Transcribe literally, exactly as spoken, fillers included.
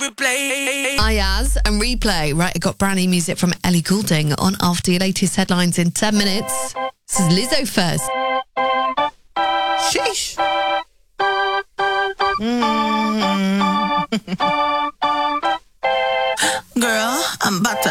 replay. Ayaz and Replay. Right, I got brand new music from Ellie Goulding on after your latest headlines in ten minutes. This is Lizzo first. Sheesh. Mm. Girl, I'm about to